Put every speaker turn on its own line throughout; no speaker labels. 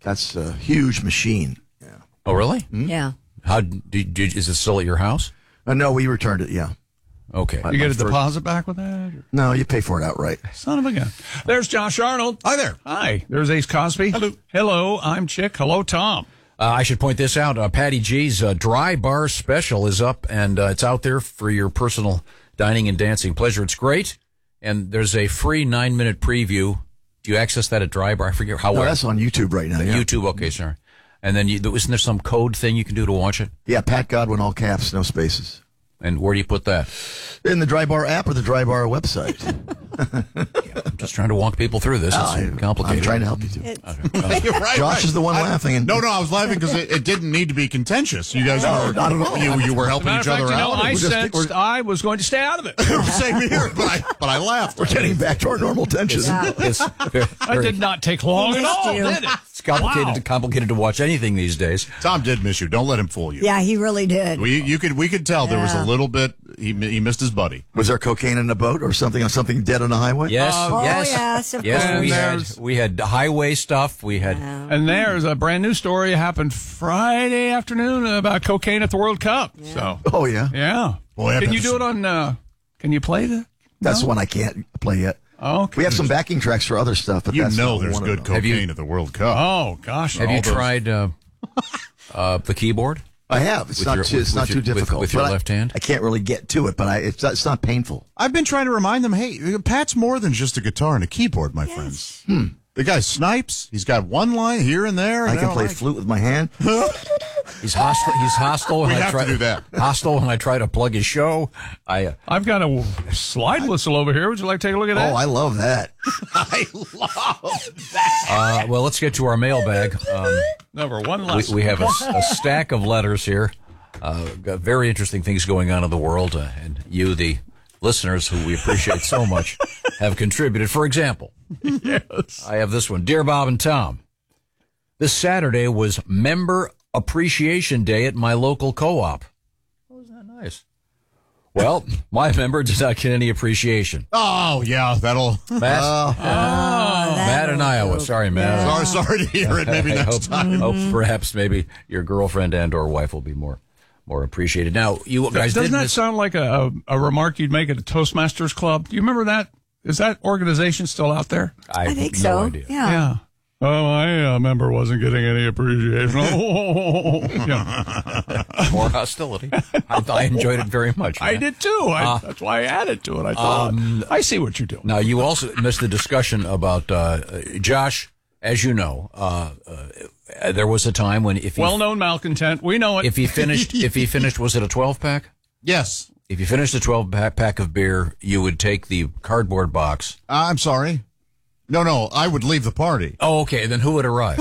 That's a huge machine. Yeah.
Oh, really?
Hmm?
Yeah.
Is it still at your house?
No, we returned it. Yeah.
Okay.
You get a deposit back with that? Or?
No, you pay for it outright.
Son of a gun. There's Josh Arnold.
Hi there.
Hi. There's Ace Cosby.
Hello.
Hello, I'm Chick. Hello, Tom.
I should point this out. Patty G's Dry Bar Special is up, and it's out there for your personal dining and dancing pleasure. It's great, and there's a free 9-minute preview. Do you access that at Dry Bar? I forget how.
No, that's on YouTube right now. Yeah.
YouTube, okay, sorry. And then isn't there some code thing you can do to watch it?
Yeah, Pat Godwin, all caps, no spaces.
And where do you put that?
In the Dry Bar app or the Dry Bar website?
I'm just trying to walk people through this. It's complicated.
I'm trying to help you too.
You're right.
Josh is the one laughing. And
No, I was laughing because it didn't need to be contentious. You guys
not at all.
you were helping
Matter
each
of fact,
other
you know,
out.
I sensed I was going to stay out of it.
Same here, but I laughed.
we're getting back to our normal tensions.
It's
That did not take long at all, did it?
It's complicated to watch anything these days.
Tom did miss you. Don't let him fool you.
Yeah, he really did.
We could tell there was a little bit. He missed his buddy.
Was there cocaine in a boat or something dead on the highway?
Yes,
yes, of
yes. We had highway stuff. We had.
And there's a brand new story happened Friday afternoon about cocaine at the World Cup. Yeah. So,
Oh, yeah.
yeah.
Boy,
Can you do it on? Can you play that?
That's one I can't play yet.
Okay.
We have some backing tracks for other stuff, but
You
that's
know
not
there's
one of
good
them.
cocaine at the World Cup.
Oh gosh.
Have you
all those-
tried the keyboard?
I have. It's
With
not
your-
too, it's
with
not
your-
too difficult.
with your
But
left hand?
I can't really get to it, but it's not painful.
I've been trying to remind them, hey, Pat's more than just a guitar and a keyboard, my friends. The guy snipes. He's got one line here and there.
I
and
can play flute with my hand.
He's hostile. When
We
I
have
try
to do that.
Hostile when I try to plug his show.
I've got a slide whistle over here. Would you like to take a look at that?
Oh, I love that.
I love that.
Well, let's get to our mailbag.
Number one lesson.
We have a stack of letters here. Got very interesting things going on in the world, and you, the listeners, who we appreciate so much, have contributed. For example,
Yes.
I have this one. Dear Bob and Tom, this Saturday was Member Appreciation Day at my local co-op. Oh, isn't that nice? Well, my member did not get any appreciation.
Oh, yeah, that'll...
Matt in Iowa. Sorry, Matt.
Sorry to hear it. Maybe next time.
Hope perhaps maybe your girlfriend and or wife will be more appreciated. Now, you guys
Doesn't
did
that
miss-
sound like a remark you'd make at a Toastmasters club? Do you remember that? Is that organization still out there?
I
I think
have
so.
no idea.
Yeah.
Oh, my member wasn't getting any appreciation. Yeah.
More hostility. I enjoyed it very much.
I
Matt.
did too. That's why I added to it. I thought, I see what you're doing.
Now, you also missed the discussion about Josh. As you know, there was a time when if he,
Well-known malcontent. We know it.
if he finished, was it a 12-pack?
Yes.
If you finished a 12-pack of beer, you would take the cardboard box.
I'm sorry. No, I would leave the party.
Oh, okay. Then who would arrive?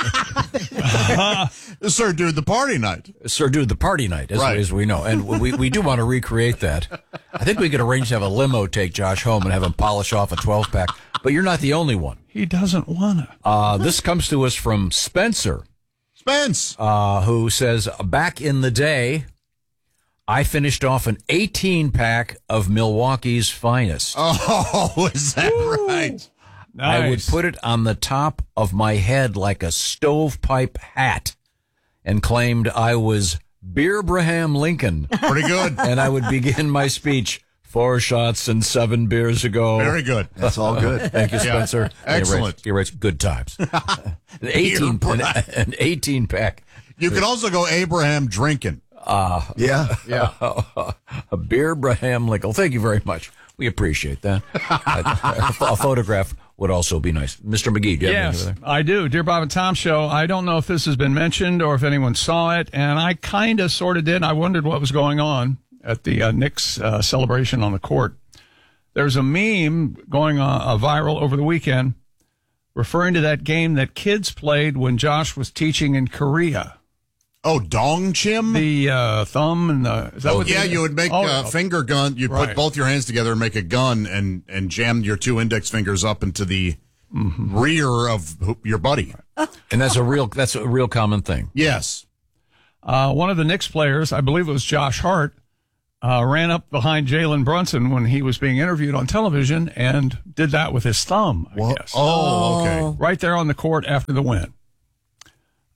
Sir, dude, the party night.
Sir, dude, the party night,
Right.
as we know. And we do want to recreate that. I think we could arrange to have a limo take Josh home and have him polish off a 12-pack. But you're not the only one.
He doesn't want to.
This comes to us from Spencer,
Spence.
who says, back in the day, I finished off an 18-pack of Milwaukee's finest.
Oh, is that right?
Nice.
I would put it on the top of my head like a stovepipe hat and claimed I was Beerbraham Lincoln.
Pretty good.
And I would begin my speech, 4 shots and 7 beers ago.
Very good.
That's all good.
Thank you,
Yeah.
Spencer.
Excellent.
He writes good times. An 18-pack.
You could also go Abraham drinking.
Yeah.
Yeah.
A Beerbraham Lincoln. Thank you very much. We appreciate that. A photograph would also be nice. Mr. McGee, do you have
Yes,
anything there?
I do. Dear Bob and Tom Show, I don't know if this has been mentioned or if anyone saw it, and I kind of sort of did. I wondered what was going on at the Knicks celebration on the court. There's a meme going viral over the weekend referring to that game that kids played when Josh was teaching in Korea.
Oh, dong chim?
The thumb and the... Is that what
Yeah,
they-
you would make
Oh,
a finger gun. You'd
Right.
put both your hands together and make a gun and jam your 2 index fingers up into the rear of your buddy.
And that's a real common thing.
Yes.
One of the Knicks players, I believe it was Josh Hart, ran up behind Jalen Brunson when he was being interviewed on television and did that with his thumb, I guess.
Oh, okay.
Right there on the court after the win.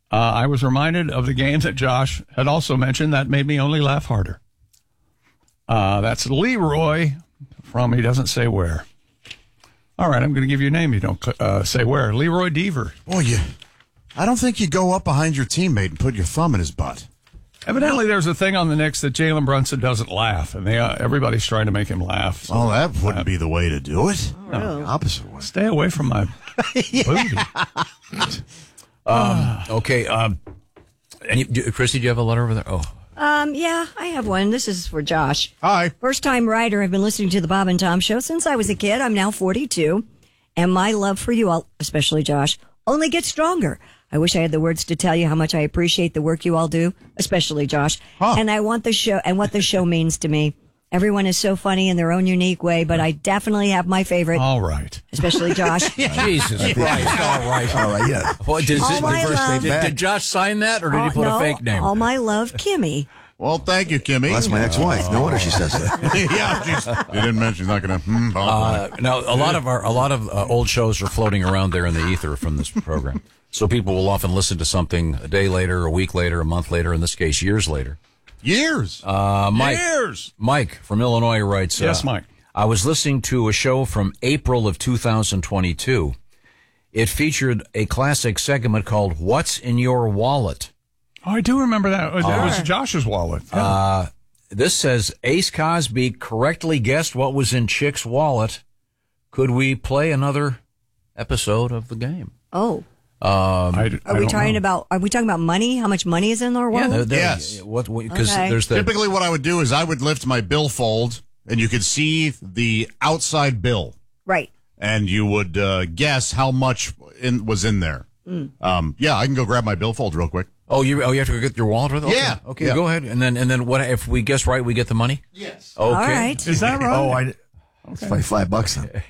I was reminded of the game that Josh had also mentioned that made me only laugh harder. That's Leroy from he doesn't say where. All right, I'm going to give you a name. You don't say where. Leroy Deaver.
Boy, I don't think you go up behind your teammate and put your thumb in his butt.
Evidently, there's a thing on the Knicks that Jalen Brunson doesn't laugh, and everybody's trying to make him laugh. So,
Well, that wouldn't be the way to do it.
really?
Opposite way.
stay away from my booty.
Okay. Christy, do you have a letter over there? Oh,
Yeah, I have one. This is for Josh.
Hi.
First time writer. I've been listening to the Bob and Tom show since I was a kid. I'm now 42. And my love for you all, especially Josh, only gets stronger. I wish I had the words to tell you how much I appreciate the work you all do, especially Josh. And I want the show and what the show means to me. Everyone is so funny in their own unique way, but I definitely have my favorite,
All right.
especially Josh.
Jesus Christ! All right.
All right, yeah.
What,
All my love.
did Josh sign that, or did he put a fake name?
All my love, Kimmy.
Well, thank you, Kimmy.
Well, that's my ex-wife. No wonder she says that.
Yeah, you didn't mention she's not going to.
Now, a lot of old shows are floating around there in the ether from this program. So people will often listen to something a day later, a week later, a month later, in this case, years later.
Years.
Mike from Illinois writes,
Yes, Mike.
I was listening to a show from April of 2022. It featured a classic segment called What's in Your Wallet?
Oh, I do remember that. It was Josh's wallet. Yeah.
This says, Ace Cosby correctly guessed what was in Chick's wallet. Could we play another episode of the game?
Oh.
Are
Are we talking about money? How much money is in our wallet?
Yes.
Because
Okay.
there's the
Typically, what I would do is I would lift my billfold, and you could see the outside bill,
Right.
and you would guess how much was in there. Yeah, I can go grab my billfold real quick.
you have to go get your wallet with it? Okay.
Yeah.
Okay,
Yeah.
go ahead. And then what if we guess right, we get the money?
Yes.
Okay.
All right.
Is that right?
Oh, it's like $5 then.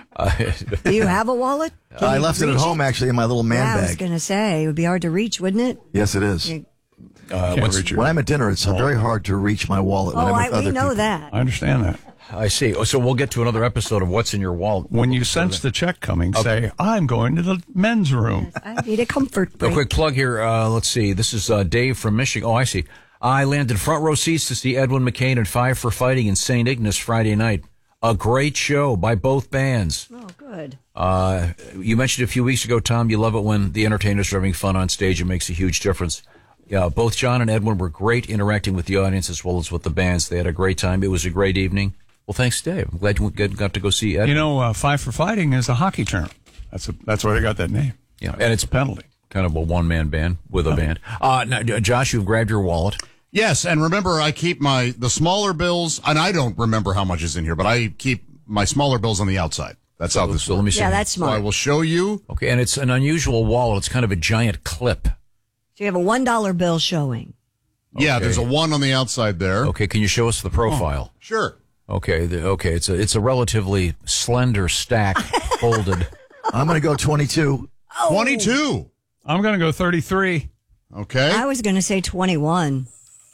Do you have a wallet? Can
I
you
left it at
reach
home, actually, in my little man
Yeah, I was
bag.
going to say, it would be hard to reach, wouldn't it?
Yes, it is.
Can't reach your-
When I'm at dinner, it's very hard to reach my wallet when
Oh,
I'm with
we
other
know
people.
that.
I understand that.
I see. So we'll get to another episode of What's in Your Wallet.
When you sense the check coming, say, I'm going to the men's room.
I need a comfort
A
break.
quick plug here. Let's see. This is Dave from Michigan. Oh, I see. I landed front row seats to see Edwin McCain and Five for Fighting in St. Ignace Friday night. A great show by both bands.
Oh, good.
You mentioned a few weeks ago, Tom, you love it when the entertainers are having fun on stage. It makes a huge difference. Yeah, both John and Edwin were great interacting with the audience as well as with the bands. They had a great time. It was a great evening. Well, thanks, Dave. I'm glad you got to go see Edwin.
You know, Five for Fighting is a hockey term. That's why they got that name.
Yeah, and it's
a penalty.
Kind of a one-man band with a band. Now, Josh, you've grabbed your wallet.
Yes, and remember, I keep the smaller bills, and I don't remember how much is in here, but I keep my smaller bills on the outside. That's how this
So let me
works.
see.
Yeah, that's
So I
smart.
will show you.
Okay, and it's an unusual wallet. It's kind of a giant clip.
So you have a $1 bill showing.
Yeah,
Okay.
there's a 1 on the outside there.
Okay, can you show us the profile?
Sure.
Okay, it's a relatively slender stack folded.
I'm going to go 22.
22.
I'm going to go 33.
Okay.
I was going to say 21.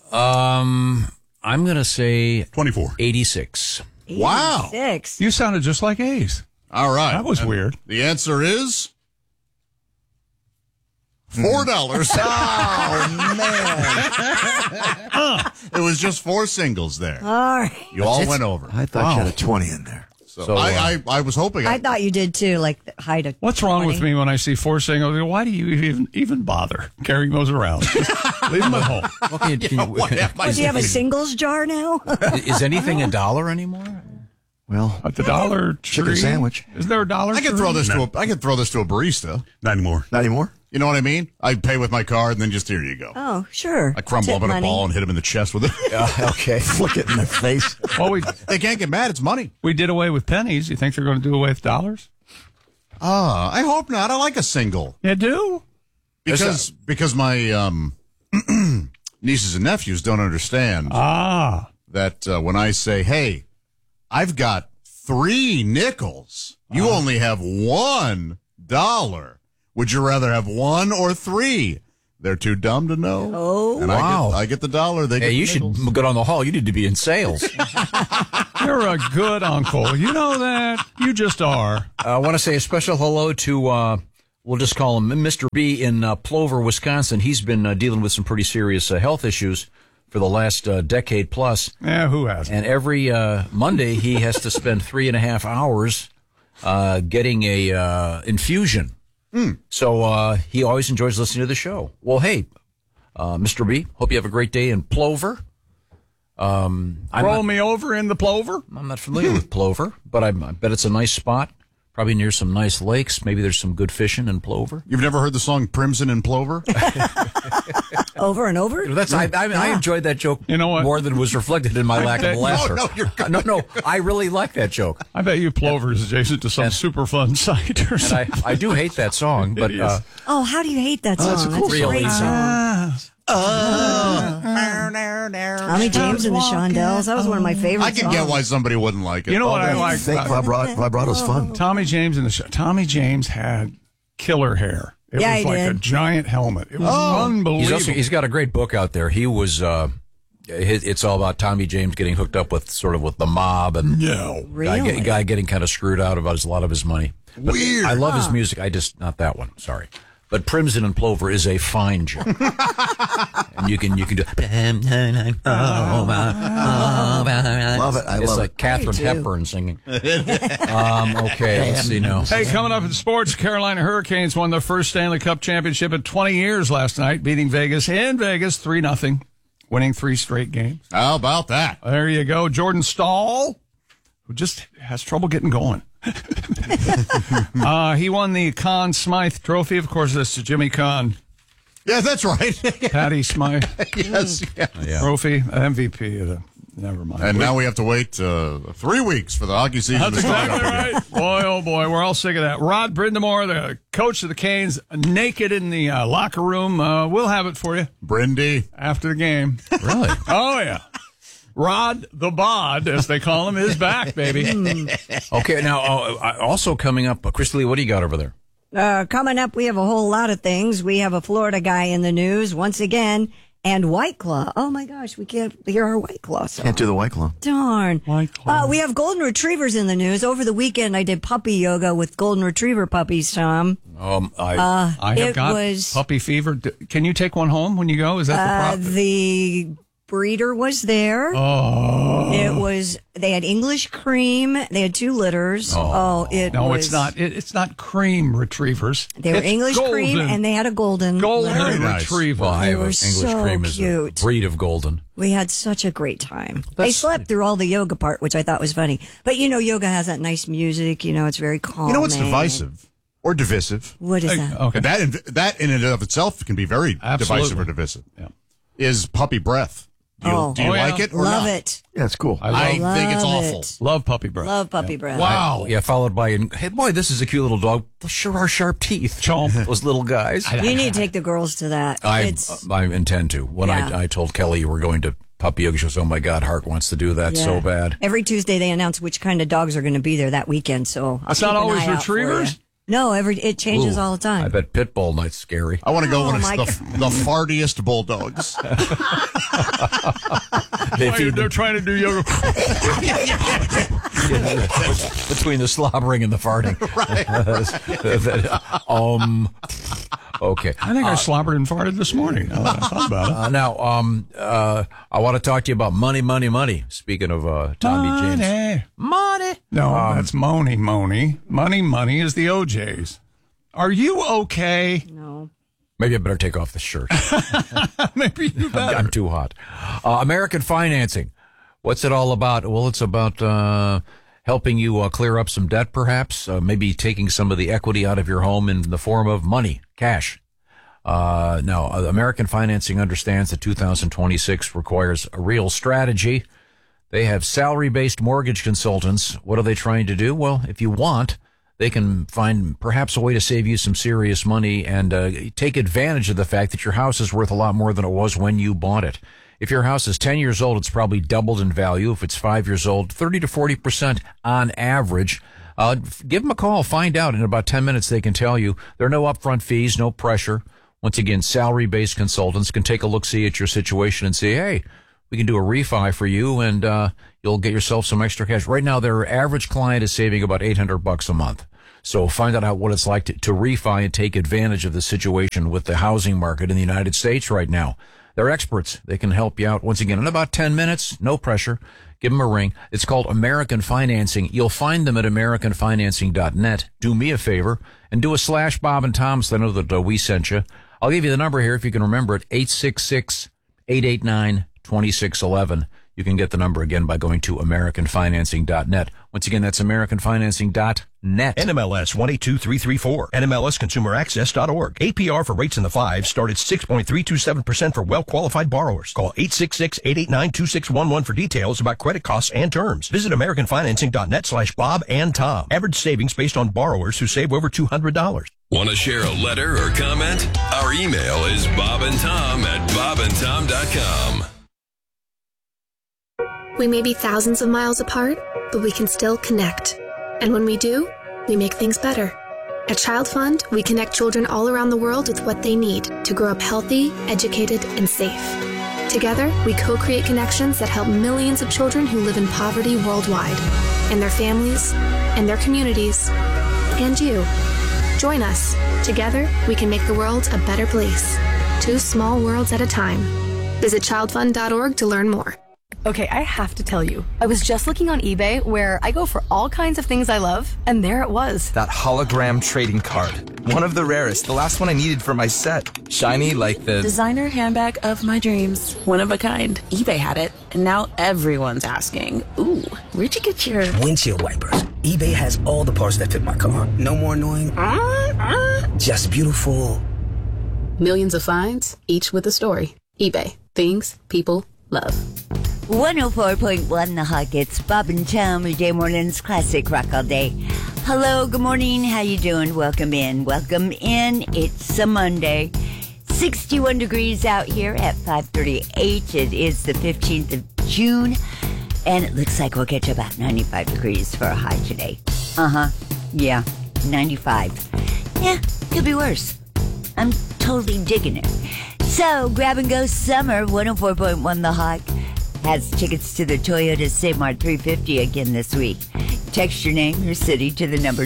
I'm gonna say
24.
86.
Wow.
6.
You sounded just like Ace.
All right.
That was
And
weird.
The answer is $4. It was just 4 singles there.
All right.
You all went over.
I thought you had a 20 in there.
So I was hoping.
I thought you did too, like hide a
What's wrong
20.
with me when I see 4 singles? Why do you even bother carrying those around? Just leave them at home.
Well, can you-
Oh, do you have a singles jar now?
is anything $1 anymore?
Well,
At the Dollar
chicken
Tree?
sandwich.
Is there a Dollar
I
Tree?
could throw this to a barista.
Not anymore.
Not anymore?
You know what I mean? I pay with my card and then just here you go.
Oh, sure.
I crumble
Tip
up in a
money.
ball and hit him in the chest with it.
Okay.
Flick it in the face.
Well,
They can't get mad. It's money.
we did away with pennies. You think they're going to do away with dollars?
I hope not. I like a single
You do?
because my nieces and nephews don't understand that when I say, "Hey, I've got 3 nickels. You only have $1. Would you rather have 1 or 3?" They're too dumb to know.
Oh.
And
Wow.
I get the $1. They
Hey,
get
you
the
should
nickels.
get on the hall. You need to be in sales.
You're a good uncle. You know that? You just are.
I want to say a special hello to we'll just call him Mr. B in Plover, Wisconsin. He's been dealing with some pretty serious health issues for the last decade plus.
Yeah, who hasn't?
And every Monday he has to spend 3.5 hours getting a infusion. So he always enjoys listening to the show. Well, hey, Mr. B, hope you have a great day in Plover.
Roll me over in the Plover?
I'm not familiar with Plover, but I bet it's a nice spot. Probably near some nice lakes. Maybe there's some good fishing in Plover.
You've never heard the song Primson and Plover?
Over and over?
I enjoyed that joke
You know what?
more than was reflected in my lack of laughter.
No, you're good.
No, I really like that joke.
I bet you Plover is adjacent to some super fun site or
And
something.
I do hate that song, but
It is.
Oh, how do you hate that song?
that's a cool
That's a great
song.
song. Tommy James and the Shondells. That was one of my favorites.
I can get why somebody wouldn't like it.
You know what I
I
like?
think vibrato's fun.
Tommy James in the show. Tommy James had killer hair. It
Yeah,
was
he
like a
did.
giant helmet. It was unbelievable.
he's got a great book out there. He was it's all about Tommy James getting hooked up with the mob and
no.
Really?
guy getting kind of screwed out about a lot of his money. But
Weird.
I love his music. I just not that one. Sorry. But Primson and Plover is a fine joke. And you can do
Love it. I
it's
love
like
it.
Catherine
too.
Hepburn singing. Okay, let's see now.
Hey, coming up in sports, Carolina Hurricanes won their first Stanley Cup championship in 20 years last night, beating Vegas in Vegas 3-0, winning 3 straight games.
How about that?
There you go. Jordan Stahl, who just has trouble getting going. He won the Conn Smythe Trophy. Of course, that's the Jimmy Conn
Yeah, that's right.
Patty Smythe
Yes. Yeah.
Trophy, MVP. Never mind.
And now we have to wait 3 weeks for the hockey season
That's
to start
exactly
up again.
right. Boy, oh boy, we're all sick of that. Rod Brindamore, the coach of the Canes, naked in the locker room. We'll have it for you
Brindy.
after the game.
Really?
Oh, yeah. Rod the Bod, as they call him, is back, baby.
Okay, now also coming up, Christy Lee, what do you got over there?
Coming up, we have a whole lot of things. We have a Florida guy in the news once again, and White Claw. Oh my gosh, we can't hear our White Claw song.
Can't do the White Claw.
Darn.
White Claw.
We have golden retrievers in the news. Over the weekend, I did puppy yoga with golden retriever puppies, Tom.
I have
it
got
was-
puppy fever. Can you take one home when you go? Is that the problem?
The breeder was there.
Oh.
They had English cream. They had 2 litters.
No, it's not. It's not cream retrievers.
They were
It's
English cream,
golden.
and they had a golden.
Golden
litter.
Very nice.
retriever.
Well, I have
were
English
so
cream as a
cute.
breed of golden.
We had such a great time. I slept through all the yoga part, which I thought was funny. But yoga has that nice music. It's very calm.
You know what's divisive or divisive?
What is that?
Okay.
That in and of itself can be very
Absolutely.
divisive or divisive.
Yeah.
Is puppy breath. Do you
Oh, yeah.
like it or
Love
not?
it.
Yeah, it's cool.
I think it's
Love
awful.
it.
Love puppy breath.
Love puppy breath.
Wow.
Yeah, followed by, hey, boy, this is a cute little dog. Those sure are sharp teeth.
Chomp.
Those little guys.
You need to take the girls to that.
I
It's
intend to. When
Yeah.
I told Kelly we're going to puppy yoga, she goes, oh my God, Hart wants to do that so
yeah.
bad.
Every Tuesday they announce which kind of dogs are going to be there that weekend. So I'll
It's not
keep an
always
eye out for
retrievers?
you. No, it changes
Ooh,
all the time.
I bet Pitbull night's scary.
I want to go when
Oh,
it's
my
the fartiest bulldogs.
They're trying to do yoga.
Between the slobbering and the farting. Okay.
I think I slobbered and farted this morning. Now that I thought about it.
Now, I want to talk to you about money, money, money. Speaking of Tommy James. Money.
No, that's Moni. Money is the OJs. Are you okay?
no.
Maybe I better take off the shirt.
Maybe you better.
I'm too hot. American financing. What's it all about? Well, it's about helping you clear up some debt, perhaps. Maybe taking some of the equity out of your home in the form of money, cash. Now, American financing understands that 2026 requires a real strategy. They have salary-based mortgage consultants. What are they trying to do? Well, if you want, they can find perhaps a way to save you some serious money and take advantage of the fact that your house is worth a lot more than it was when you bought it. If your house is 10 years old, it's probably doubled in value. If it's 5 years old, 30 to 40% on average. Give them a call. Find out. In about 10 minutes, they can tell you. There are no upfront fees, no pressure. Once again, salary-based consultants can take a look-see at your situation and say, hey, we can do a refi for you, and you'll get yourself some extra cash. Right now, their average client is saving about $800 a month. So find out what it's like to refi and take advantage of the situation with the housing market in the United States right now. They're experts. They can help you out. Once again, in about 10 minutes, no pressure. Give them a ring. It's called American Financing. You'll find them at AmericanFinancing.net. Do me a favor and do a /Bob and Tom so they know that we sent you. I'll give you the number here if you can remember it, 866-889-2611. You can get the number again by going to AmericanFinancing.net. Once again, that's AmericanFinancing.net.
NMLS 122334. NMLSConsumerAccess.org. APR for rates in the 5s start at 6.327% for well-qualified borrowers. Call 866-889-2611 for details about credit costs and terms. Visit AmericanFinancing.net/Bob and Tom. Average savings based on borrowers who save over $200.
Want to share a letter or comment? Our email is bobandtom@bobandtom.com.
We may be thousands of miles apart, but we can still connect. And when we do, we make things better. At Child Fund, we connect children all around the world with what they need to grow up healthy, educated, and safe. Together, we co-create connections that help millions of children who live in poverty worldwide, and their families, and their communities, and you. Join us. Together, we can make the world a better place. 2 small worlds at a time. Visit childfund.org to learn more.
Okay, I have to tell you, I was just looking on eBay where I go for all kinds of things I love, and there it was.
That hologram trading card. One of the rarest, the last one I needed for my set. Shiny like the
designer handbag of my dreams. One of a kind. eBay had it, and now everyone's asking, ooh, where'd you get your
windshield wipers? eBay has all the parts that fit my car. No more annoying, just beautiful.
Millions of finds, each with a story. eBay. Things people love.
104.1 The Hawk. It's Bob and Tom, weekday mornings, classic rock all day. Hello, good morning, how you doing? Welcome in. It's a Monday. 61 degrees out here at 5:38. It is the 15th of June, and it looks like we'll get to about 95 degrees for a high today. Yeah, 95. Yeah, could be worse. I'm totally digging it. So, grab and go summer, 104.1 The Hawk has tickets to the Toyota St. Mart 350 again this week. Text your name, your city to the number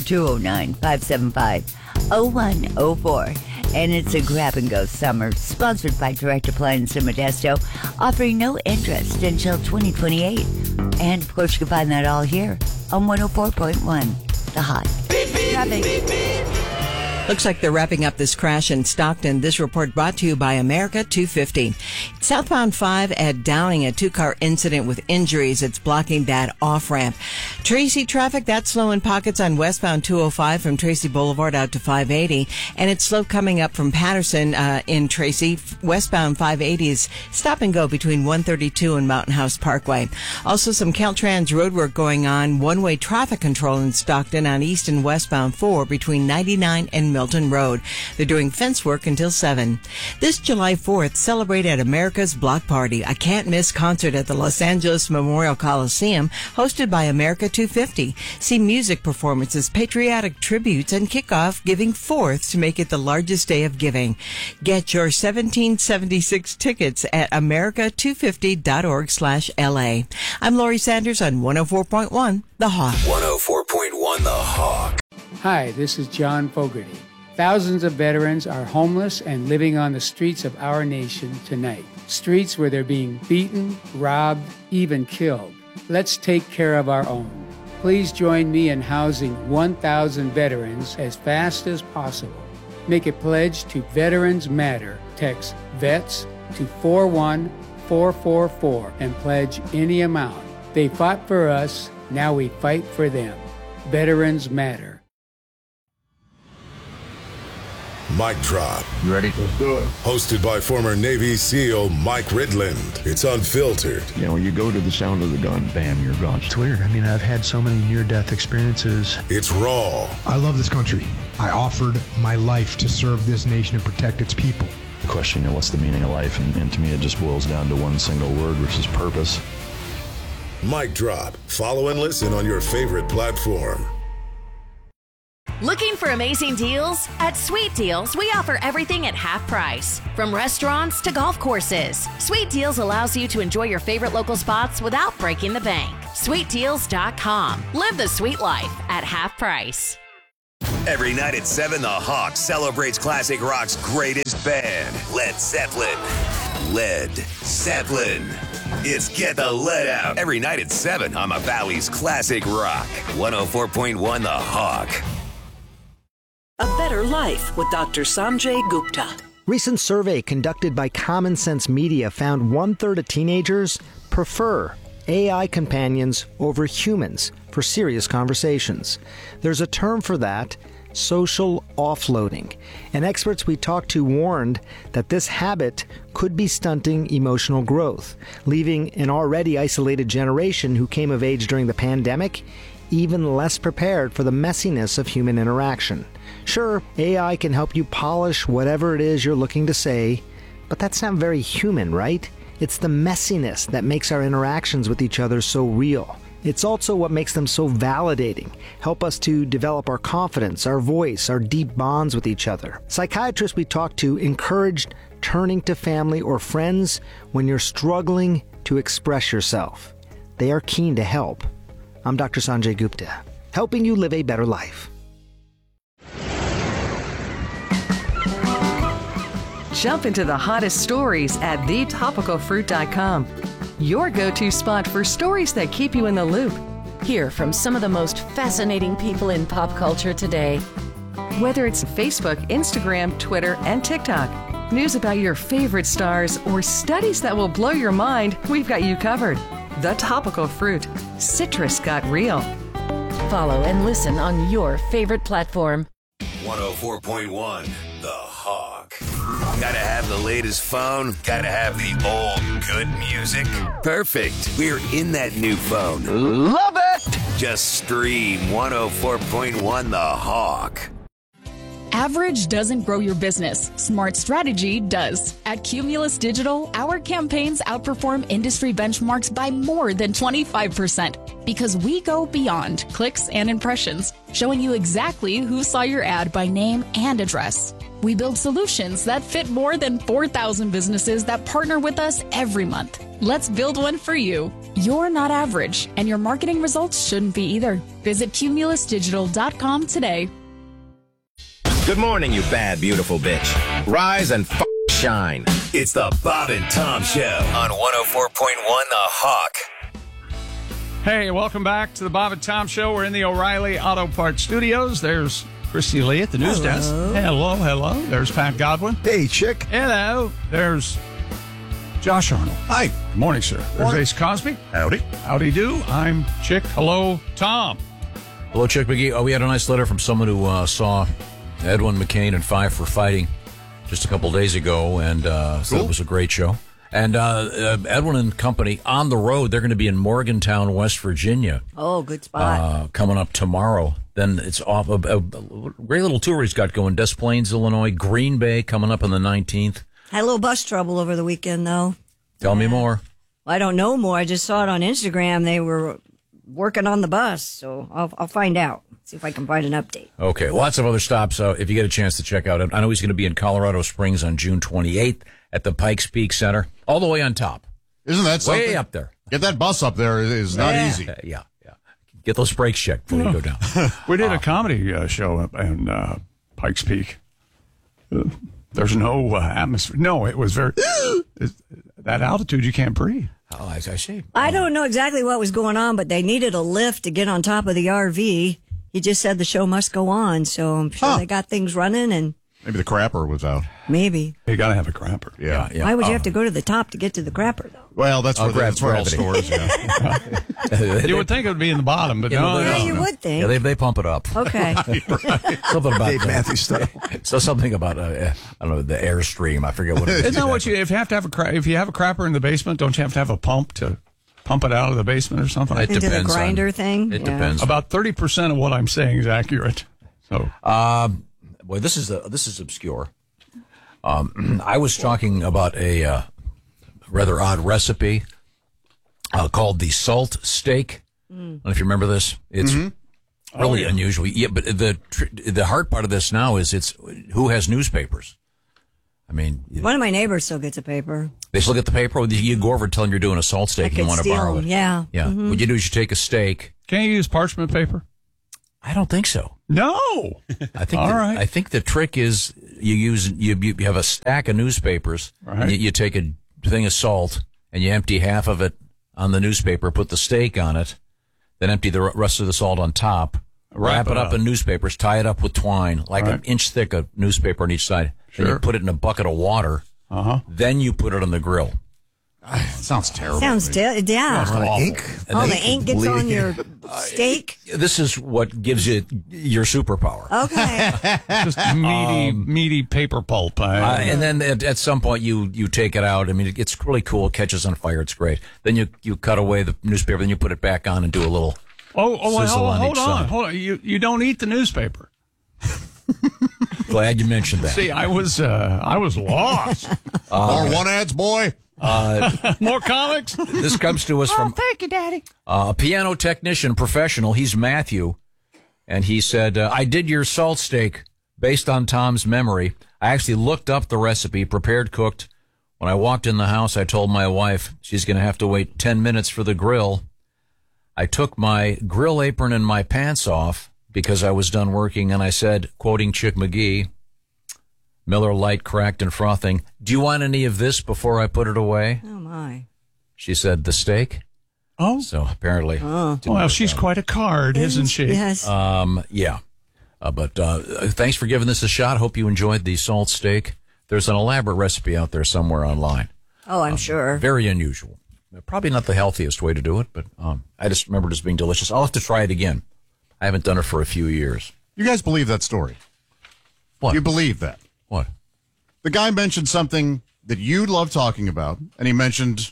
209-575-0104. And it's a grab and go summer, sponsored by Direct Appliance in Modesto, offering no interest until 2028. And of course, you can find that all here on 104.1 The Hot. Traffic.
Looks like they're wrapping up this crash in Stockton. This report brought to you by America 250. Southbound 5 at Downing, a 2-car incident with injuries. It's blocking that off-ramp. Tracy traffic, that's slow in pockets on westbound 205 from Tracy Boulevard out to 580. And it's slow coming up from Patterson in Tracy. Westbound 580 is stop and go between 132 and Mountain House Parkway. Also some Caltrans roadwork going on. One-way traffic control in Stockton on east and westbound 4 between 99 and Milton Road. They're doing fence work until 7. This July 4th, celebrate at America's Block Party, a can't-miss concert at the Los Angeles Memorial Coliseum, hosted by America 250. See music performances, patriotic tributes, and kickoff Giving Fourth to make it the largest day of giving. Get your 1776 tickets at america250.org/LA. I'm Lori Sanders on 104.1 The Hawk.
104.1 The Hawk.
Hi, this is John Fogerty. Thousands of veterans are homeless and living on the streets of our nation tonight. Streets where they're being beaten, robbed, even killed. Let's take care of our own. Please join me in housing 1,000 veterans as fast as possible. Make a pledge to Veterans Matter. Text VETS to 41444 and pledge any amount. They fought for us, now we fight for them. Veterans Matter.
Mic Drop.
You ready? Let's do it.
Hosted by former Navy SEAL Mike Ridland. It's unfiltered.
You know, you go to the sound of the gun, bam, you're gone.
It's weird. I mean, I've had so many near-death experiences.
It's raw.
I love this country. I offered my life to serve this nation and protect its people.
The question, you know, what's the meaning of life? And to me, it just boils down to one single word, which is purpose.
Mic Drop. Follow and listen on your favorite platform.
Looking for amazing deals? At Sweet Deals, we offer everything at half price. From restaurants to golf courses, Sweet Deals allows you to enjoy your favorite local spots without breaking the bank. SweetDeals.com. Live the sweet life at half price.
Every night at 7, the Hawk celebrates classic rock's greatest band, Led Zeppelin. Led Zeppelin. It's Get the Lead Out. Every night at 7 on the Valley's Classic Rock. 104.1 The Hawk.
A Better Life with Dr. Sanjay Gupta.
Recent survey conducted by Common Sense Media found 1/3 of teenagers prefer AI companions over humans for serious conversations. There's a term for that, social offloading. And experts we talked to warned that this habit could be stunting emotional growth, leaving an already isolated generation who came of age during the pandemic even less prepared for the messiness of human interaction. Sure, AI can help you polish whatever it is you're looking to say, but that's not very human, right? It's the messiness that makes our interactions with each other so real. It's also what makes them so validating, help us to develop our confidence, our voice, our deep bonds with each other. Psychiatrists we talked to encouraged turning to family or friends when you're struggling to express yourself. They are keen to help. I'm Dr. Sanjay Gupta, helping you live a better life.
Jump into the hottest stories at thetopicalfruit.com. Your go-to spot for stories that keep you in the loop.
Hear from some of the most fascinating people in pop culture today.
Whether it's Facebook, Instagram, Twitter, and TikTok, news about your favorite stars, or studies that will blow your mind, we've got you covered. The Topical Fruit. Citrus got real.
Follow and listen on your favorite platform.
104.1 The Hawk. Gotta have the latest phone. Gotta have the old good music. Perfect. We're in that new phone.
Love it!
Just stream 104.1 The Hawk.
Average doesn't grow your business. Smart strategy does. At Cumulus Digital, our campaigns outperform industry benchmarks by more than 25% because we go beyond clicks and impressions, showing you exactly who saw your ad by name and address. We build solutions that fit more than 4,000 businesses that partner with us every month. Let's build one for you. You're not average, and your marketing results shouldn't be either. Visit cumulusdigital.com today.
Good morning, you bad, beautiful bitch. Rise and shine.
It's the Bob and Tom Show on 104.1 The Hawk.
Hey, welcome back to the Bob and Tom Show. We're in the O'Reilly Auto Parts Studios. There's Christy Lee at the news desk. Hello, hello. There's Pat Godwin.
Hey, chick.
Hello. There's Josh Arnold.
Hi.
Good morning, sir. There's
Morning.
Ace Cosby.
Howdy.
Howdy do. I'm Chick. Hello, Tom.
Hello, Chick McGee. Oh, we had a nice letter from someone who saw Edwin McCain and Five for Fighting just a couple days ago, and so it was a great show. And Edwin and company on the road. They're going to be in Morgantown, West Virginia.
Oh, good spot.
Coming up tomorrow. Then it's off a great little tour he's got going. Des Plaines, Illinois, Green Bay coming up on the 19th.
Had a little bus trouble over the weekend, though.
Tell me more.
Well, I don't know more. I just saw it on Instagram. They were working on the bus, so I'll find out. See if I can find an update.
Okay, lots of other stops. If you get a chance to check out, I know he's going to be in Colorado Springs on June 28th at the Pikes Peak Center, all the way on top.
Isn't that something?
Way up there.
Get that bus up there is not easy.
Yeah. Get those brakes checked before you go down.
We did a comedy show up in Pikes Peak. There's no atmosphere. No, it was very... that altitude, you can't breathe.
Oh, I see.
I don't know exactly what was going on, but they needed a lift to get on top of the RV. He just said the show must go on, so I'm sure they got things running, and
maybe the crapper was out.
Maybe.
You got to have a crapper.
Yeah.
Why would you have to go to the top to get to the crapper, though?
Well, that's where all stores. Yeah.
You would think it would be in the bottom, but no.
Yeah, you would think.
Yeah, they pump it up.
Okay.
Something about
Dave Matthews stuff.
So something about I don't know, the Airstream. I forget what it is.
Isn't that what if you have to have if you have a crapper in the basement, don't you have to have a pump to pump it out of the basement or something?
It
Into
depends
the grinder thing?
It depends.
About 30% of what I'm saying is accurate. So,
boy, this is obscure. I was talking about a rather odd recipe called the salt steak. I don't know if you remember this. It's really unusual. Yeah, but the hard part of this now is it's who has newspapers. I mean,
one of my neighbors still gets a paper.
They still get the paper. You go over and tell them you're doing a salt steak and you want to borrow it.
Yeah.
Yeah.
Mm-hmm.
What you do is you take a steak.
Can't you use parchment paper?
I don't think so.
No.
I think the trick is you have a stack of newspapers.
Right.
And you take a thing of salt and you empty half of it on the newspaper, put the steak on it, then empty the rest of the salt on top. Wrap it up in newspapers, tie it up with twine, like an inch thick of newspaper on each side. Sure. Then you put it in a bucket of water. Then you put it on the grill.
Sounds terrible.
Sounds yeah.
All the ink.
All the ink gets on your steak.
This is what gives you your superpower.
Okay.
Just meaty paper pulp.
And then at some point you take it out. I mean, it's really cool. It catches on fire. It's great. Then you cut away the newspaper. Then you put it back on and do a little.
Hold on. You don't eat the newspaper.
Glad you mentioned that.
See, I was lost.
More one ads, boy.
More comics.
This comes to us from
thank you, Daddy.
A piano technician, professional. He's Matthew, and he said, "I did your salt steak based on Tom's memory. I actually looked up the recipe, prepared, cooked. When I walked in the house, I told my wife she's going to have to wait 10 minutes for the grill. I took my grill apron and my pants off because I was done working, and I said, quoting Chick McGee, Miller Lite cracked and frothing, 'Do you want any of this before I put it away?'
Oh, my.
She said, 'The steak?'
Oh.
So apparently.
Well, she's quite a card, isn't she?
Yes.
Yeah. But thanks for giving this a shot. Hope you enjoyed the salt steak. There's an elaborate recipe out there somewhere online.
Oh, I'm sure.
Very unusual. Probably not the healthiest way to do it, but I just remember it as being delicious. I'll have to try it again. I haven't done it for a few years.
You guys believe that story?
What?
You believe that?
What?
The guy mentioned something that you love talking about, and he mentioned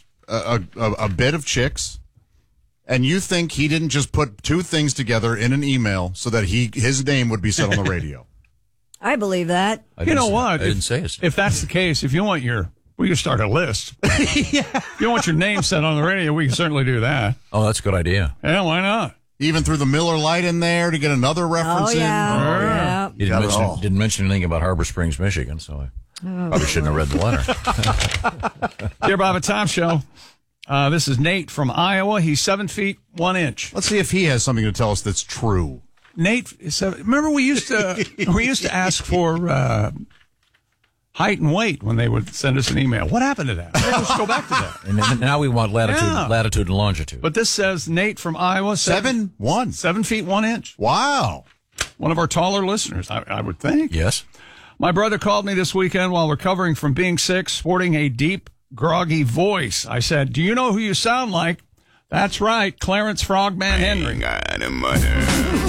a bit of chicks, and you think he didn't just put two things together in an email so that his name would be said on the radio.
I believe that.
You know what?
I didn't say it.
If that's the case, if you want we can start a list. If you want your name said on the radio, we can certainly do that.
Oh, that's a good idea.
Yeah, why not?
Even through the Miller Lite in there to get another reference in.
Yeah.
You didn't mention anything about Harbor Springs, Michigan, so I probably shouldn't have read the letter.
Dear Bob and Tom Show, this is Nate from Iowa. He's 7 feet 1 inch.
Let's see if he has something to tell us that's true.
Nate, remember we used to ask for height and weight when they would send us an email. What happened to that? Let's go back to that.
And now we want latitude and longitude.
But this says Nate from Iowa, 7 feet 1 inch.
Wow.
One of our taller listeners, I would think.
Yes.
My brother called me this weekend while recovering from being sick, sporting a deep, groggy voice. I said, "Do you know who you sound like?" "That's right, Clarence Frogman Henry."
I ain't got a mother.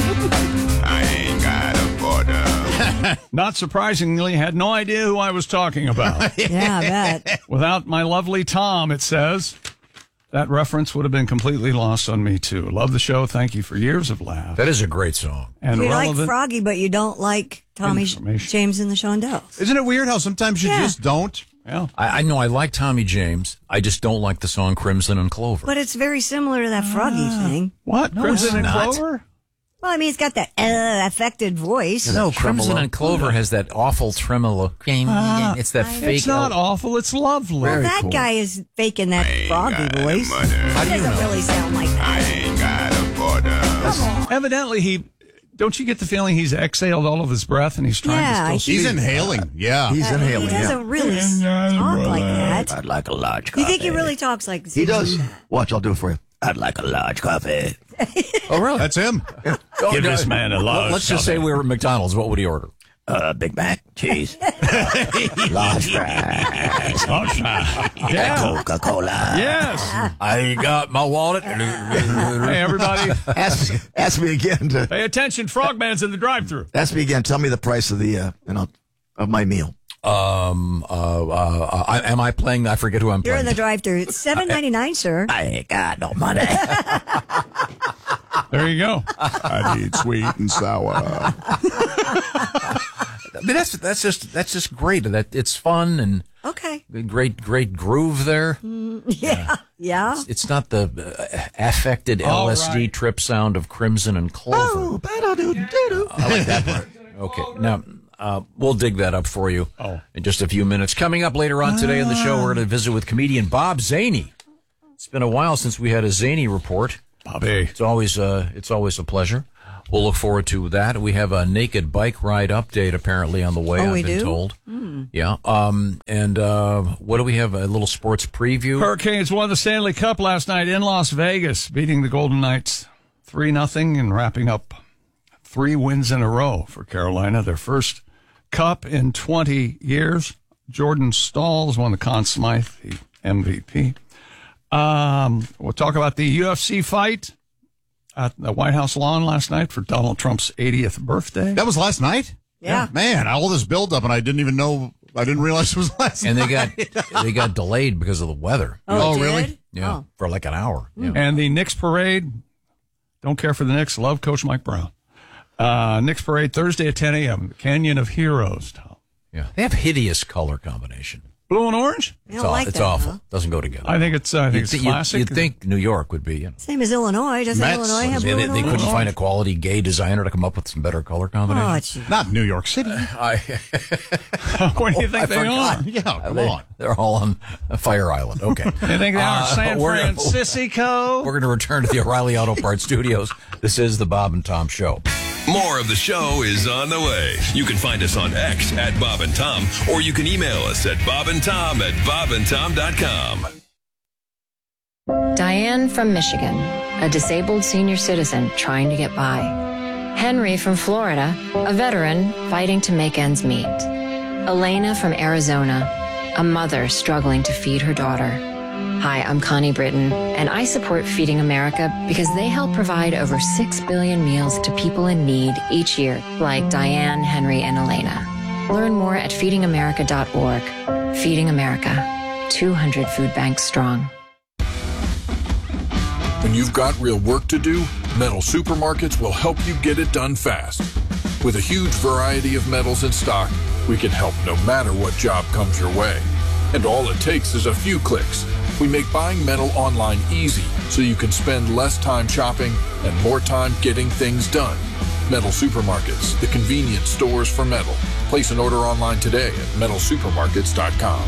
I ain't got a border.
Not surprisingly, had no idea who I was talking about.
Yeah, I bet.
Without my lovely Tom, it says, that reference would have been completely lost on me, too. Love the show. Thank you for years of laughs.
That is a great song.
And
you like Froggy, but you don't like Tommy James and the Shondells.
Isn't it weird how sometimes you just don't?
Yeah.
I know I like Tommy James. I just don't like the song Crimson and Clover.
But it's very similar to that Froggy thing.
What?
No,
Crimson and
not.
Clover?
Well, I mean, he's got that affected voice.
No, Crimson and Clover has that awful tremolo. It's that fake.
It's not awful. It's lovely.
Well, that guy is faking that Froggy voice.
How do you
doesn't
know?
really sound like that.
I ain't got a border.
Evidently, don't you get the feeling he's exhaled all of his breath and he's trying to still speak?
He's inhaling. Yeah.
He's inhaling.
He doesn't really talk like that.
I'd like a large
You
coffee.
think he really talks like
He does. Watch, I'll do it for you.
I'd like a large coffee.
Oh, really?
That's him.
Give this man a large
Let's just say we were at McDonald's. What would he order?
Big Mac, cheese, large fries,
Yeah.
Coca-Cola.
Yes.
I got my wallet.
Hey, everybody.
Ask me again.
Pay attention. Frogman's in the drive-thru.
Ask me again. Tell me the price of the of my meal.
Am I playing? I forget who I'm
You're
playing.
in the drive-thru. It's $7.99, sir.
I ain't got no money.
There you go.
I need sweet and sour.
I mean, that's just great. That it's fun and
Okay.
great groove there.
Yeah.
It's not the affected
All
LSD
right.
trip sound of Crimson and Clover. I like that part. Okay, now we'll dig that up for you in just a few minutes. Coming up later on today on the show, we're going to visit with comedian Bob Zaney. It's been a while since we had a Zaney report.
Bobby.
It's always a pleasure. we'll look forward to that. We have a naked bike ride update apparently on the way.
Oh,
I've been told. Yeah. And what do we have? A little sports preview.
Hurricanes won the Stanley Cup last night in Las Vegas, beating the Golden Knights 3-0 and wrapping up 3 wins in a row for Carolina. Their first cup in 20 years. Jordan Stalls won the Conn Smythe, the MVP. We'll talk about the UFC fight at the White House lawn last night for Donald Trump's 80th birthday.
That was last night?
Yeah.
Man, all this buildup, and I didn't realize it was last
And
night.
they got delayed because of the weather.
Oh, really?
Yeah, for like an hour. Yeah.
And the Knicks parade, don't care for the Knicks, love Coach Mike Brown. Knicks parade Thursday at 10 a.m., the Canyon of Heroes, Tom.
Yeah, they have hideous color combination.
Blue and orange?
It's awful. Doesn't go together.
I think it's classic.
You'd think New York would be.
Same as Illinois. Doesn't Illinois have blue and
They couldn't
orange?
find a quality gay designer to come up with some better color combination.
Not New York City.
Where do you think they are?
Yeah, come on.
They're all on a Fire Island. Okay.
You think they are San Francisco?
We're going to return to the O'Reilly Auto Parts Studios. This is the Bob and Tom Show.
More of the show is on the way. You can find us on X at Bob and Tom, or you can email us at bobandtom@bobandtom.com.
Diane from Michigan, a disabled senior citizen trying to get by. Henry from Florida, a veteran fighting to make ends meet. Elena from Arizona, a mother struggling to feed her daughter. Hi, I'm Connie Britton, and I support Feeding America because they help provide over 6 billion meals to people in need each year, like Diane, Henry, and Elena. Learn more at feedingamerica.org. Feeding America, 200 food banks strong.
When you've got real work to do, Metal Supermarkets will help you get it done fast. With a huge variety of metals in stock, we can help no matter what job comes your way. And all it takes is a few clicks. We make buying metal online easy so you can spend less time shopping and more time getting things done. Metal Supermarkets, the convenience stores for metal. Place an order online today at metalsupermarkets.com.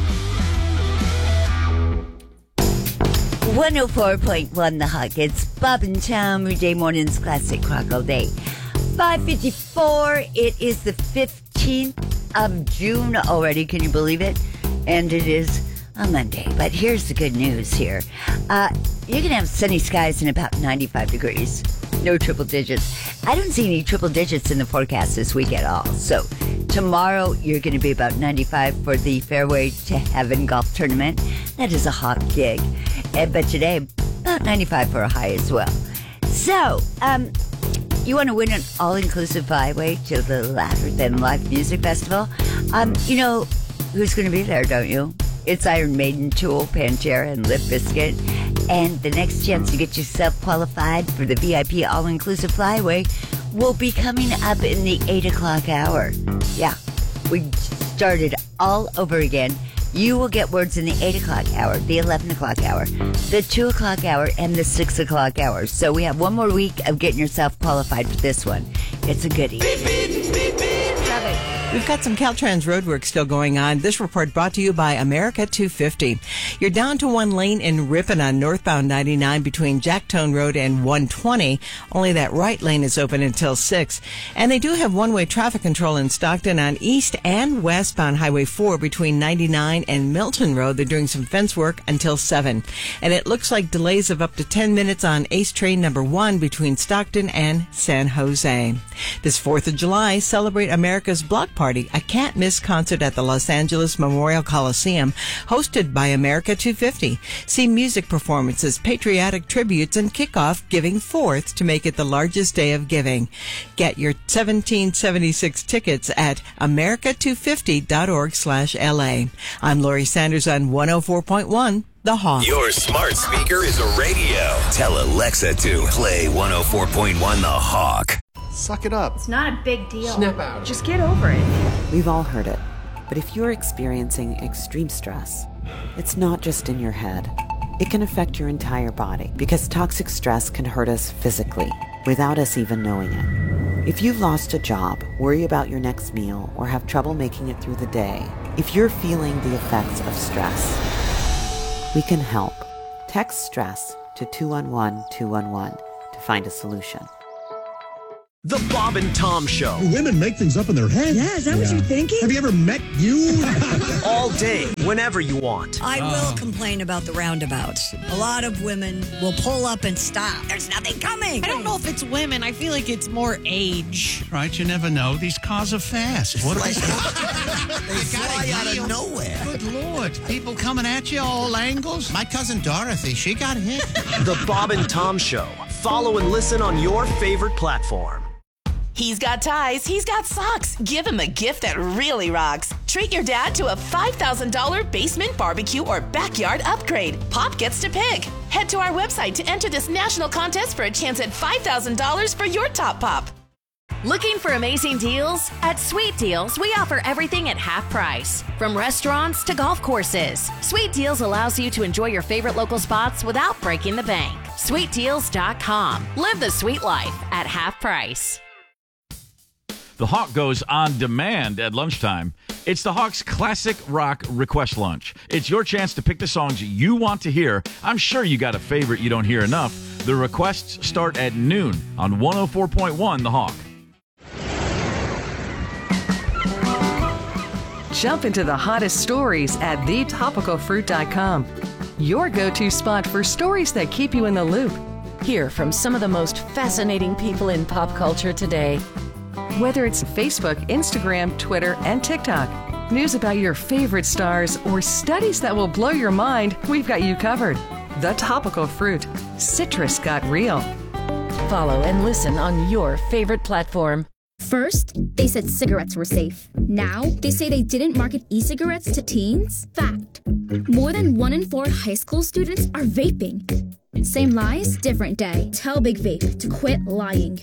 104.1 The Hawk. It's Bob and Tom, weekday morning's classic rock all day. 5:54. It is the 15th of June already. Can you believe it? And it is a Monday. But here's the good news here. You're going to have sunny skies and about 95 degrees. No triple digits. I don't see any triple digits in the forecast this week at all. So tomorrow you're going to be about 95 for the Fairway to Heaven golf tournament. That is a hot gig. But today, about 95 for a high as well. So, you want to win an all-inclusive byway to the Louder Than Live Music Festival? You know who's going to be there, don't you? It's Iron Maiden, Tool, Pantera, and Limp Bizkit. And the next chance to get yourself qualified for the VIP all-inclusive flyway will be coming up in the 8 o'clock hour. Yeah, we started all over again. You will get words in the 8 o'clock hour, the 11 o'clock hour, the 2 o'clock hour, and the 6 o'clock hour. So we have one more week of getting yourself qualified for this one. It's a goodie.
We've got some Caltrans roadwork still going on. This report brought to you by America 250. You're down to one lane in Ripon on northbound 99 between Jacktone Road and 120. Only that right lane is open until 6. And they do have one-way traffic control in Stockton on east and westbound Highway 4 between 99 and Milton Road. They're doing some fence work until 7. And it looks like delays of up to 10 minutes on Ace Train number 1 between Stockton and San Jose. This 4th of July, celebrate America's Block Party, a can't-miss concert at the Los Angeles Memorial Coliseum, hosted by America 250. See music performances, patriotic tributes, and kickoff Giving 4th to make it the largest day of giving. Get your 1776 tickets at america250.org/LA. I'm Lori Sanders on 104.1. The Hawk.
Your smart speaker is a radio. Tell Alexa to play 104.1 The Hawk.
Suck it up.
It's not a big deal.
Snap out.
Just get over it.
We've all heard it. But if you're experiencing extreme stress, it's not just in your head. It can affect your entire body because toxic stress can hurt us physically without us even knowing it. If you've lost a job, worry about your next meal, or have trouble making it through the day, if you're feeling the effects of stress, we can help. Text STRESS to 211-211 to find a solution.
The Bob and Tom Show.
Women make things up in their head.
Yeah, is that what you're thinking?
Have you ever met you?
All day, whenever you want.
I will complain about the roundabouts. A lot of women will pull up and stop. There's nothing coming.
I don't know if it's women. I feel like it's more age.
Right, you never know. These cars are fast. What are they?
They fly out of nowhere.
Good Lord. People coming at you all angles. My cousin Dorothy, she got hit.
The Bob and Tom Show. Follow and listen on your favorite platform.
He's got ties, he's got socks. Give him a gift that really rocks. Treat your dad to a $5,000 basement barbecue or backyard upgrade. Pop gets to pick. Head to our website to enter this national contest for a chance at $5,000 for your top pop. Looking for amazing deals? At Sweet Deals, we offer everything at half price. From restaurants to golf courses. Sweet Deals allows you to enjoy your favorite local spots without breaking the bank. SweetDeals.com. Live the sweet life at half price.
The Hawk goes on demand at lunchtime. It's the Hawk's Classic Rock Request Lunch. It's your chance to pick the songs you want to hear. I'm sure you got a favorite you don't hear enough. The requests start at noon on 104.1 The Hawk.
Jump into the hottest stories at thetopicalfruit.com. Your go-to spot for stories that keep you in the loop.
Hear from some of the most fascinating people in pop culture today.
Whether it's Facebook, Instagram, Twitter, and TikTok, news about your favorite stars, or studies that will blow your mind, we've got you covered. The Topical Fruit. Citrus got real.
Follow and listen on your favorite platform.
First, they said cigarettes were safe. Now, they say they didn't market e-cigarettes to teens. Fact. More than 1 in 4 high school students are vaping. Same lies, different day. Tell Big Vape to quit lying.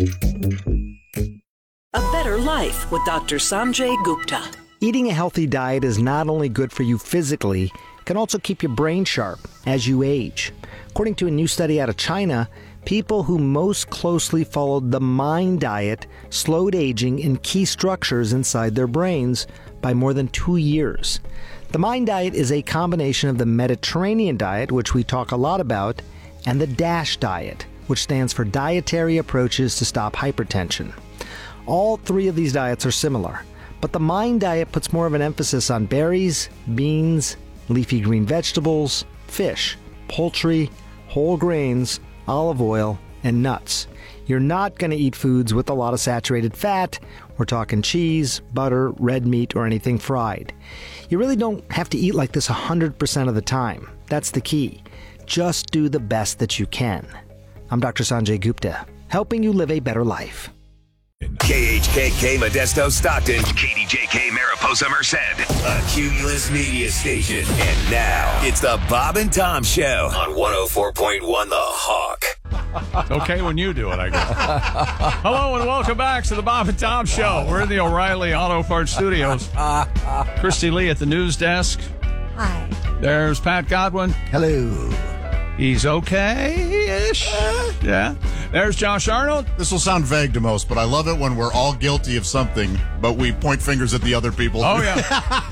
A Better Life with Dr. Sanjay Gupta.
Eating a healthy diet is not only good for you physically, it can also keep your brain sharp as you age. According to a new study out of China, people who most closely followed the MIND diet slowed aging in key structures inside their brains by more than 2 years. The MIND diet is a combination of the Mediterranean diet, which we talk a lot about, and the DASH diet, which stands for Dietary Approaches to Stop Hypertension. All 3 of these diets are similar, but the MIND diet puts more of an emphasis on berries, beans, leafy green vegetables, fish, poultry, whole grains, olive oil, and nuts. You're not going to eat foods with a lot of saturated fat. We're talking cheese, butter, red meat, or anything fried. You really don't have to eat like this 100% of the time. That's the key. Just do the best that you can. I'm Dr. Sanjay Gupta, helping you live a better life.
KHKK Modesto Stockton, KDJK Mariposa Merced, a Cumulus media station. And now, it's the Bob and Tom Show on 104.1 The Hawk.
Okay, when you do it, I guess. Hello and welcome back to the Bob and Tom Show. We're in the O'Reilly Auto Parts Studios. Christy Lee at the news desk.
Hi.
There's Pat Godwin.
Hello.
He's okay-ish. Yeah. There's Josh Arnold.
This will sound vague to most, but I love it when we're all guilty of something, but we point fingers at the other people.
Oh, yeah.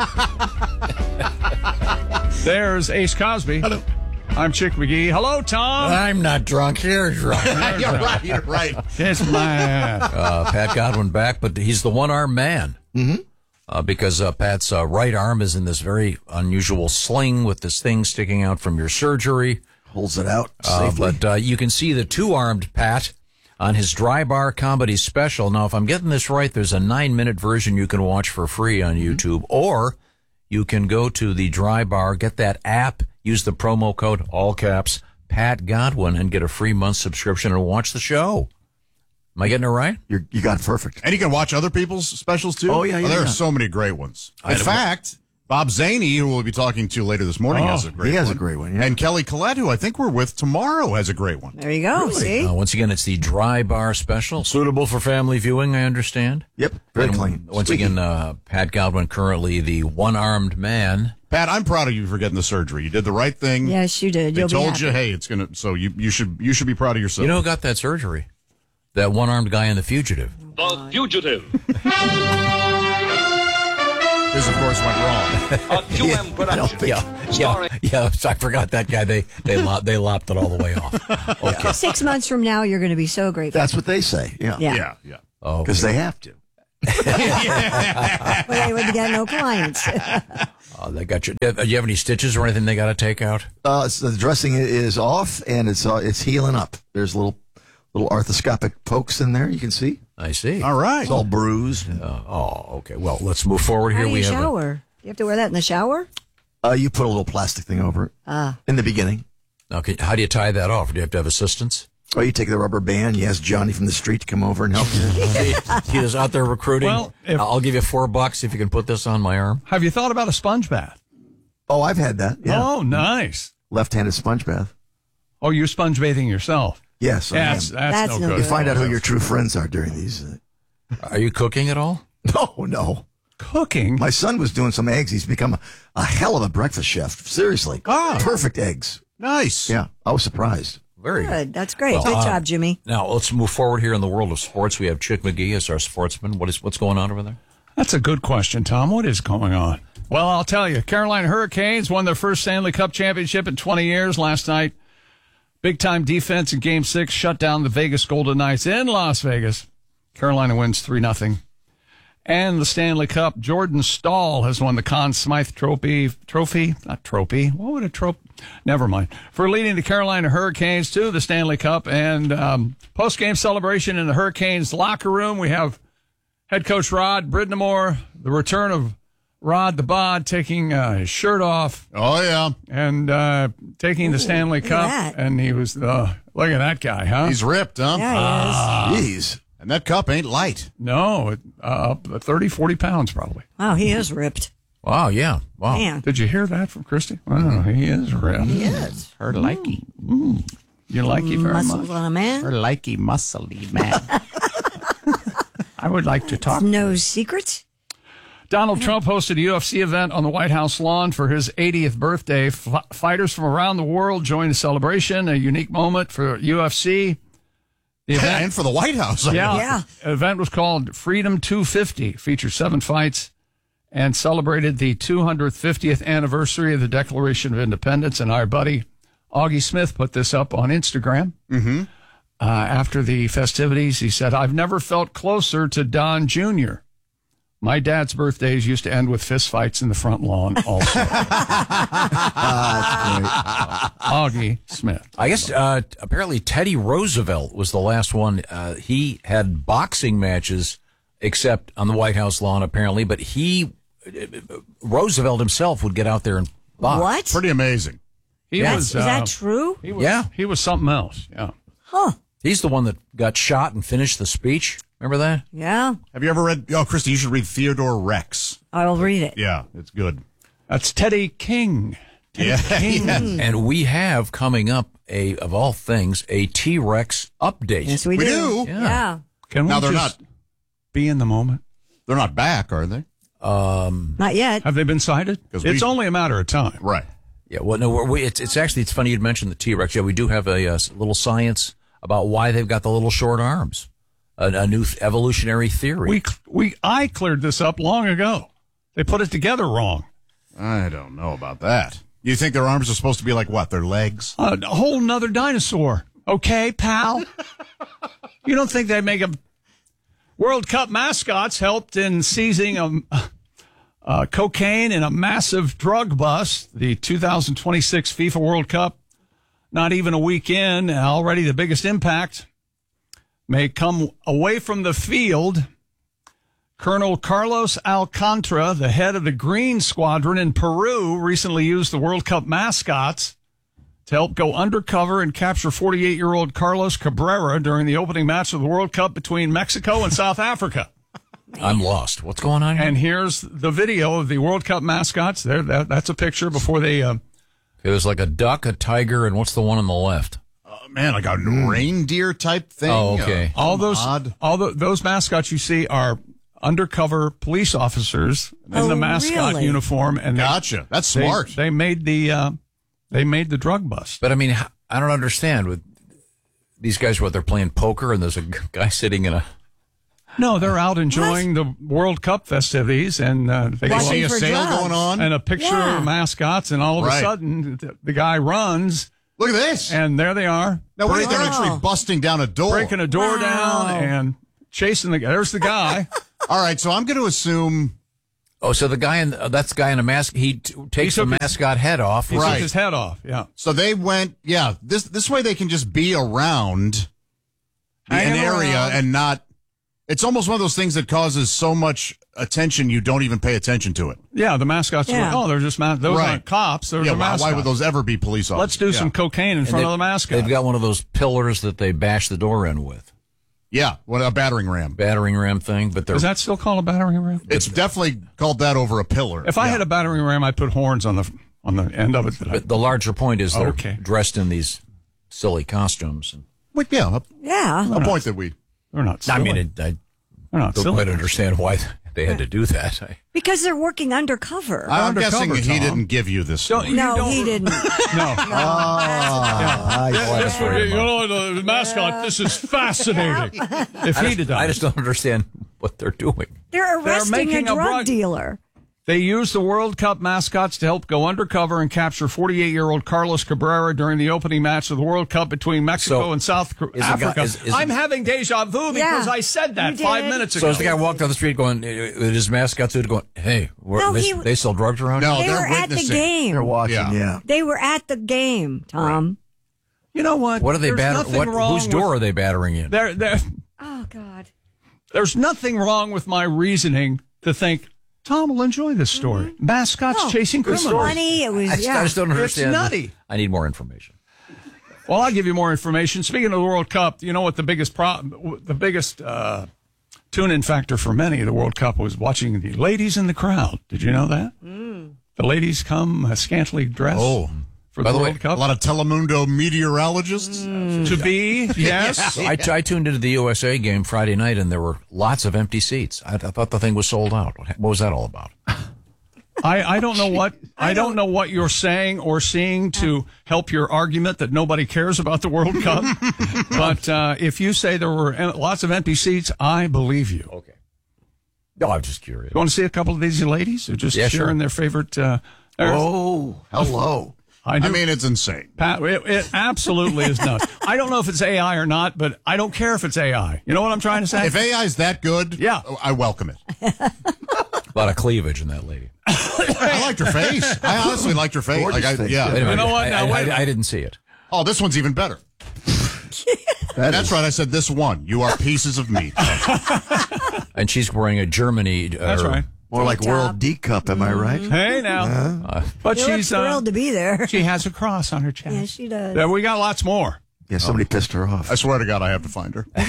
There's Ace Cosby.
Hello.
I'm Chick McGee. Hello, Tom.
I'm not drunk. You're drunk.
You're right.
It's my
Pat Godwin back, but he's the one-armed man.
Mm-hmm.
Because Pat's right arm is in this very unusual sling with this thing sticking out from your surgery.
Holds it out safely.
But you can see the two-armed Pat on his Dry Bar Comedy Special. Now, if I'm getting this right, there's a 9-minute version you can watch for free on YouTube, or you can go to the Dry Bar, get that app, use the promo code, all caps, Pat Godwin, and get a free month subscription and watch the show. Am I getting it right?
You got it perfect.
And you can watch other people's specials, too?
Oh, yeah.
There are so many great ones. In fact, Bob Zaney, who we'll be talking to later this morning, has a great one.
He has a great one, yeah.
And Kelly Collette, who I think we're with tomorrow, has a great one.
There you go.
Really?
See?
Once again, it's the Dry Bar Special, suitable for family viewing, I understand.
Yep, very
And
clean.
Once again, Pat Godwin, currently the one-armed man.
Pat, I'm proud of you for getting the surgery. You did the right thing.
Yes, you did.
They
You'll
told
be
you,
happy.
hey, it's gonna. So you should be proud of yourself.
You know who got that surgery? That one-armed guy in The Fugitive.
The Fugitive.
This, of course, went wrong.
Yeah. So I forgot that guy. They lopped it all the way off. Okay.
6 months from now, you're going to be so grateful.
That's what they say. Yeah.
Oh,
because they have to.
Well, they would get no clients.
Oh, they got you. Do you have any stitches or anything they got to take out?
So the dressing is off and it's healing up. There's little arthroscopic pokes in there. You can see.
I see.
All right.
It's all bruised.
Okay. Well, let's move forward here.
How do you shower? You have to wear that in the shower?
You put a little plastic thing over it in the beginning.
Okay. How do you tie that off? Do you have to have assistance?
Oh, you take the rubber band. You ask Johnny from the street to come over and help you.
He is out there recruiting.
Well,
I'll give you $4 if you can put this on my arm.
Have you thought about a sponge bath?
Oh, I've had that. Yeah.
Oh, nice.
Left-handed sponge bath.
Oh, you're sponge bathing yourself?
Yes.
That's no good.
You find out who your true friends are during these.
Are you cooking at all?
No.
Cooking?
My son was doing some eggs. He's become a hell of a breakfast chef. Seriously. Perfect eggs.
Nice.
Yeah. I was surprised.
Very
good. That's great.
Well,
Good job, Jimmy.
Now, let's move forward here in the world of sports. We have Chick McGee as our sportsman. What's going on over there?
That's a good question, Tom. What is going on? Well, I'll tell you. Carolina Hurricanes won their first Stanley Cup championship in 20 years last night. Big-time defense in Game 6 shut down the Vegas Golden Knights in Las Vegas. Carolina wins 3-0. And the Stanley Cup, Jordan Stahl has won the Conn Smythe Trophy. Not trophy. What would a trophy? Never mind. For leading the Carolina Hurricanes to the Stanley Cup. And post-game celebration in the Hurricanes locker room, we have head coach Rod Brind'Amour, the return of Rod the Bod taking his shirt off.
Oh, yeah.
And taking the Stanley Cup. And he was, look at that guy, huh?
He's ripped, huh?
Yeah,
he is.
Jeez. And that cup ain't light.
No, up 30, 40 pounds probably.
Wow, he is ripped.
Wow, yeah. Wow.
Man.
Did you hear that from Christy? Wow, he is ripped.
He is.
Her likey.
You like it very
Muscle
much?
on a man.
Her likey muscly man.
I would like to talk.
No secrets.
Donald Trump hosted a UFC event on the White House lawn for his 80th birthday. Fighters from around the world joined the celebration, a unique moment for UFC. The event,
and for the White House.
Yeah. The event was called Freedom 250, featured 7 fights, and celebrated the 250th anniversary of the Declaration of Independence. And our buddy Augie Smith put this up on Instagram.
Mm-hmm.
After the festivities, he said, "I've never felt closer to Don Jr. My dad's birthdays used to end with fistfights in the front lawn also." Augie Smith.
I guess apparently Teddy Roosevelt was the last one. He had boxing matches, except on the White House lawn, apparently. But Roosevelt himself would get out there and box.
What?
Pretty amazing.
Is that true?
He was something else. Yeah.
Huh.
He's the one that got shot and finished the speech. Remember that?
Yeah.
Have you ever read? Oh, Christy, you should read Theodore Rex.
I will read it.
Yeah, it's good.
That's Teddy King. King.
And we have coming up of all things, a T-Rex update.
Yes, we do. Yeah.
Can we
Now they're
just be in the moment?
They're not back, are they?
Not yet.
Have they been sighted? It's only a matter of time.
Right.
Yeah. Well, no, it's funny you'd mentioned the T-Rex. Yeah, we do have a little science about why they've got the little short arms. A new evolutionary theory.
I cleared this up long ago. They put it together wrong.
I don't know about that. You think their arms are supposed to be like what? Their legs?
A whole nother dinosaur. Okay, pal? You don't think they make a... World Cup mascots helped in seizing cocaine in a massive drug bust. The 2026 FIFA World Cup, not even a week in, already the biggest impact may come away from the field. Colonel Carlos Alcantara, the head of the Green Squadron in Peru, recently used the World Cup mascots to help go undercover and capture 48-year-old Carlos Cabrera during the opening match of the World Cup between Mexico and South Africa.
I'm lost. What's going on here?
And here's the video of the World Cup mascots. There, that's a picture before they...
There's like a duck, a tiger, and what's the one on the left?
Man, like a reindeer type thing.
Oh, okay.
All those mascots you see are undercover police officers in the mascot uniform. And
gotcha. That's smart.
They made the drug bust.
But I mean, I don't understand with these guys. What they're playing poker, and there's a guy sitting in
No, they're out enjoying the World Cup festivities, and
they see a sale going on,
and a picture of mascots, and all of a sudden the guy runs.
Look at this,
and there they are.
Now, what are they actually busting down a door?
Breaking a door down and chasing the guy. There's the guy.
All right, so I'm going to assume.
Oh, so the guy that's the guy in a mask. He takes the mascot head off.
He took his head off. Yeah.
So they went. Yeah. This way they can just be around an area and not. It's almost one of those things that causes so much attention you don't even pay attention to it.
Yeah, the mascots. Are, they're just those aren't cops. They're the mascots.
Why would those ever be police officers?
Let's do some cocaine in front of the mascot.
They've got one of those pillars that they bash the door in with.
Yeah, a battering ram.
Battering ram thing, but
is that still called a battering ram?
It's definitely called that over a pillar.
If I had a battering ram, I'd put horns on the end of it.
But the larger point is they're dressed in these silly costumes.
But a point that
they're not silly.
I mean, I don't quite understand why they had to do that.
Because they're working undercover.
I'm guessing he didn't give you this story.
No, he didn't.
No.
The
mascot, this is fascinating. If he did that.
I just don't understand what they're doing.
They're arresting a drug dealer.
They used the World Cup mascots to help go undercover and capture 48-year-old Carlos Cabrera during the opening match of the World Cup between Mexico and South Africa. I'm having deja vu because I said that 5 minutes ago.
So as the guy walked down the street going, with his mascot suit going, hey, they sell drugs around here?
No,
they were at the game.
They're watching,
They were at the game, Tom.
Right. You know what?
What are they battering? Whose door are they battering in?
Oh, God.
There's nothing wrong with my reasoning to think, Tom will enjoy this story. Mascots chasing criminals.
It was funny. It was,
I just don't understand.
It's nutty.
I need more information.
Well, I'll give you more information. Speaking of the World Cup, you know what the biggest tune-in factor for many of the World Cup was watching the ladies in the crowd. Did you know that? The ladies come scantily dressed. For
by the
World
way,
Cup.
A lot of Telemundo meteorologists
to be, yes.
So I tuned into the USA game Friday night, and there were lots of empty seats. I thought the thing was sold out. What was that all about?
I don't know what I don't know what you're saying or seeing to help your argument that nobody cares about the World Cup. But if you say there were lots of empty seats, I believe you.
Okay. No, I'm just curious.
You want to see a couple of these ladies who just sharing their favorite?
Hello. I mean, it's insane.
It absolutely is nuts. I don't know if it's AI or not, but I don't care if it's AI. You know what I'm trying to say?
If AI is that good, I welcome it.
A lot of cleavage in that lady.
I liked her face. I honestly liked her face.
Wait a minute,
you know what?
I didn't see it.
Oh, this one's even better. That's right. I said this one. You are pieces of meat.
And she's wearing a Germany.
That's right.
More like World D Cup, am I right?
Hey, now. But she's
thrilled to be there.
She has a cross on her chest.
Yeah, she does.
Yeah, we got lots more.
Yeah, somebody pissed her off.
I swear to God, I have to find her.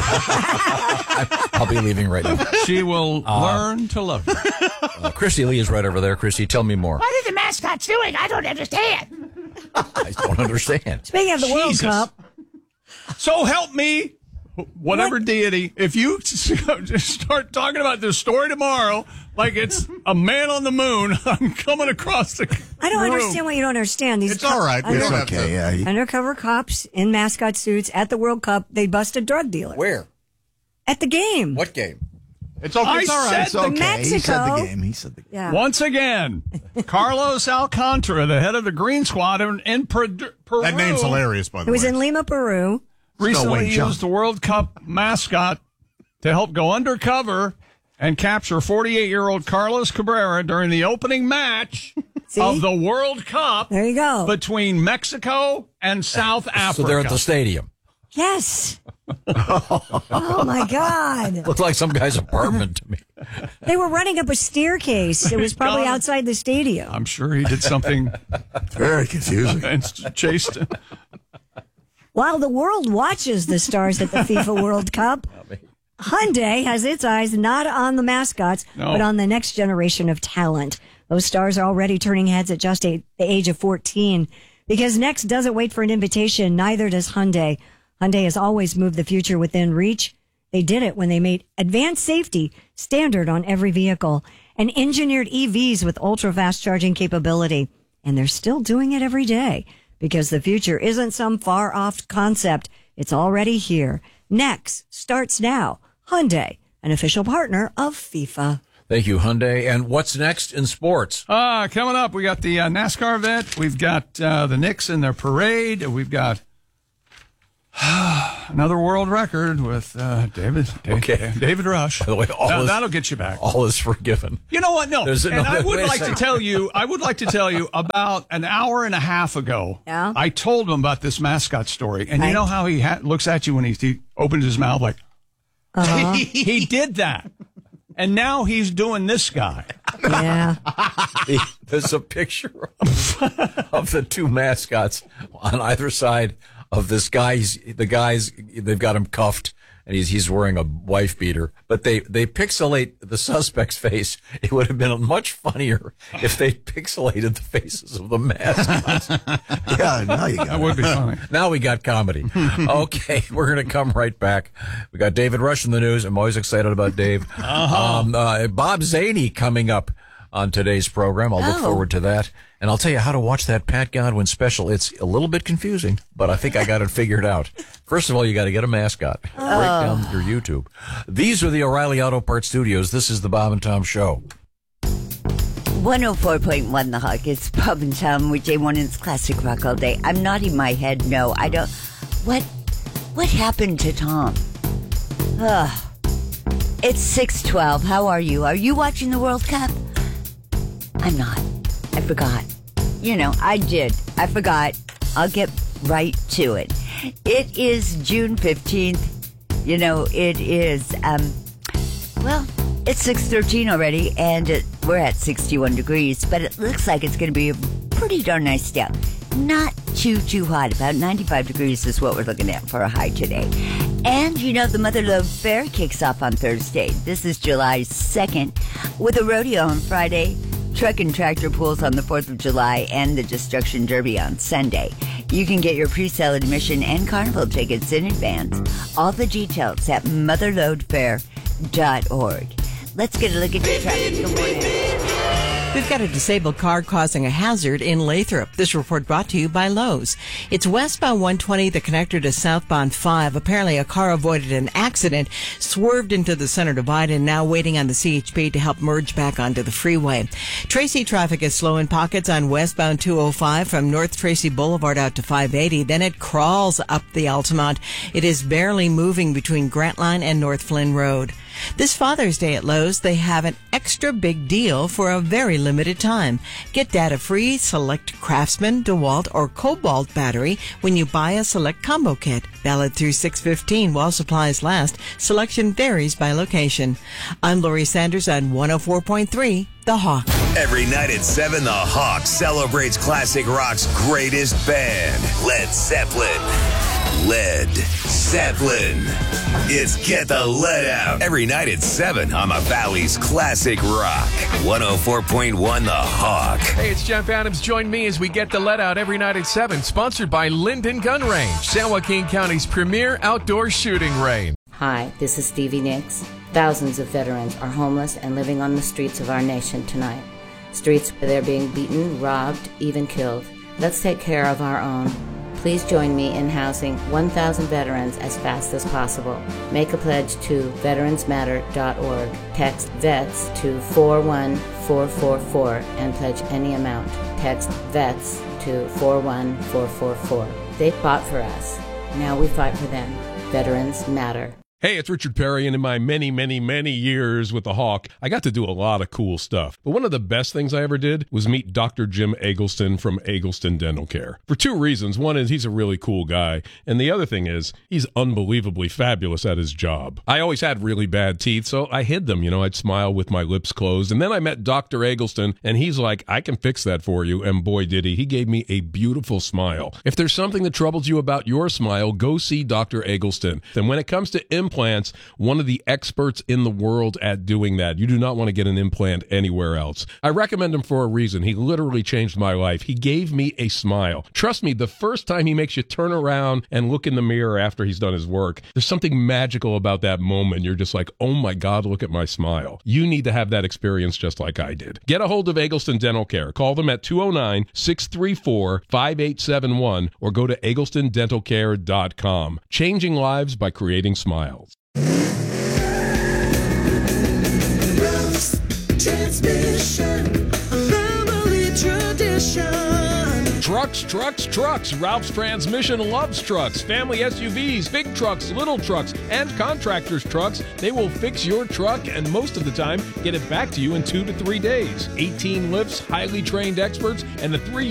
I'll be leaving right now.
She will learn to love you.
Christy Lee is right over there. Christy, tell me more.
What are the mascots doing? I don't understand.
I don't understand.
Speaking of the World Cup.
So help me, whatever deity, if you start talking about this story tomorrow like it's a man on the moon, I'm coming across the
I don't understand what you don't understand. These
it's all right.
It's okay, yeah.
Undercover cops in mascot suits at the World Cup, they bust a drug dealer.
Where?
At the game.
What game?
It's okay.
I
it's all right.
said
It's okay.
Mexico.
He said the game. He said the game.
Yeah.
Once again, Carlos Alcantara, the head of the Green Squad in Peru.
That name's hilarious, by the way.
It was in Lima, Peru.
Recently used the World Cup mascot to help go undercover and capture 48-year-old Carlos Cabrera during the opening match of the World Cup.
There you go.
Between Mexico and South Africa.
So they're at the stadium.
Yes. Oh, my God.
Looked like some guy's apartment to me.
They were running up a staircase. It was probably outside the stadium.
I'm sure he did something
very confusing.
And chased him.
While the world watches the stars at the FIFA World Cup, Hyundai has its eyes not on the mascots, but on the next generation of talent. Those stars are already turning heads at just the age of 14. Because Next doesn't wait for an invitation, neither does Hyundai. Hyundai has always moved the future within reach. They did it when they made advanced safety standard on every vehicle and engineered EVs with ultra-fast charging capability. And they're still doing it every day because the future isn't some far-off concept. It's already here. Next starts now. Hyundai, an official partner of FIFA.
Thank you, Hyundai. And what's next in sports?
Coming up, we got the NASCAR event. We've got the Knicks in their parade. We've got another world record with David Rush.
By the way,
that'll get you back.
All is forgiven.
You know what? No. I would like to tell you about an hour and a half ago, I told him about this mascot story. And you know how he looks at you when he opens his mouth like, he did that. And now he's doing this guy.
Yeah.
There's a picture of the two mascots on either side of this guy. They've got him cuffed, and he's wearing a wife beater. But they pixelate the suspect's face. It would have been much funnier if they pixelated the faces of the mascots.
Yeah, now you got
that would be funny.
Now we got comedy. Okay, we're going to come right back. We got David Rush in the news. I'm always excited about Dave. Bob Zaney coming up on today's program. I'll look forward to that. And I'll tell you how to watch that Pat Godwin special. It's a little bit confusing, but I think I got it figured out. First of all, you got to get a mascot. Break down your YouTube. These are the O'Reilly Auto Parts Studios. This is the Bob and Tom Show.
104.1 The Hawk. It's Bob and Tom with J1's Classic Rock all day. I'm nodding my head no. I don't. What happened to Tom? It's 6:12. How are you? Are you watching the World Cup? I'm not. I forgot. I did. I forgot. I'll get right to it. It is June 15th. It is, it's 6:13 already, and we're at 61 degrees, but it looks like it's going to be a pretty darn nice day. Not too hot. About 95 degrees is what we're looking at for a high today. And, the Mother Lode Fair kicks off on Thursday. This is July 2nd, with a rodeo on Friday, truck and tractor pulls on the 4th of July, and the Destruction Derby on Sunday. You can get your pre-sale admission and carnival tickets in advance. All the details at motherlodefair.org. Let's get a look at your traffic. Good morning.
We've got a disabled car causing a hazard in Lathrop. This report brought to you by Lowe's. It's westbound 120, the connector to southbound 5. Apparently, a car avoided an accident, swerved into the center divide, and now waiting on the CHP to help merge back onto the freeway. Tracy traffic is slow in pockets on westbound 205 from North Tracy Boulevard out to 580. Then it crawls up the Altamont. It is barely moving between Grantline and North Flynn Road. This Father's Day at Lowe's, they have an extra big deal for a very limited time. Get data-free Select Craftsman, DeWalt, or Cobalt battery when you buy a Select combo kit. Valid through 6/15 while supplies last. Selection varies by location. I'm Lori Sanders on 104.3 The Hawk.
Every night at 7, The Hawk celebrates classic rock's greatest band, Led Zeppelin. Led Zeppelin. It's Get the Lead Out. Every night at 7 on the Valley's Classic Rock. 104.1 The Hawk.
Hey, it's Jeff Adams. Join me as we get the lead out every night at 7. Sponsored by Linden Gun Range, San Joaquin County's premier outdoor shooting range.
Hi, this is Stevie Nicks. Thousands of veterans are homeless and living on the streets of our nation tonight. Streets where they're being beaten, robbed, even killed. Let's take care of our own. Please join me in housing 1,000 veterans as fast as possible. Make a pledge to veteransmatter.org. Text VETS to 41444 and pledge any amount. Text VETS to 41444. They fought for us. Now we fight for them. Veterans matter.
Hey, it's Richard Perry, and in my many, many, many years with the Hawk, I got to do a lot of cool stuff. But one of the best things I ever did was meet Dr. Jim Eggleston from Eggleston Dental Care. For two reasons. One is he's a really cool guy, and the other thing is he's unbelievably fabulous at his job. I always had really bad teeth, so I hid them. I'd smile with my lips closed. And then I met Dr. Eggleston, and he's like, I can fix that for you. And boy, did he. He gave me a beautiful smile. If there's something that troubles you about your smile, go see Dr. Eggleston. And when it comes to implants, one of the experts in the world at doing that. You do not want to get an implant anywhere else. I recommend him for a reason. He literally changed my life. He gave me a smile. Trust me, the first time he makes you turn around and look in the mirror after he's done his work, there's something magical about that moment. You're just like, oh my God, look at my smile. You need to have that experience just like I did. Get a hold of Eggleston Dental Care. Call them at 209-634-5871 or go to egglestondentalcare.com. Changing lives by creating smiles.
Transmission, family tradition.
Trucks. Ralph's Transmission loves trucks. Family SUVs, big trucks, little trucks, and contractors' trucks. They will fix your truck and most of the time get it back to you in 2 to 3 days. 18 lifts, highly trained experts, and a 3